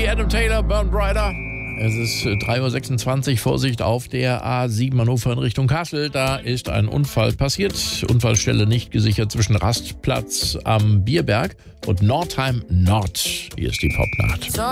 Adam Taylor, Burn Brighter. Es ist 3:26 Uhr, Vorsicht auf der A7 Hannover in Richtung Kassel. Da ist ein Unfall passiert. Unfallstelle nicht gesichert zwischen Rastplatz am Bierberg und Nordheim Nord. Hier ist die Popnacht.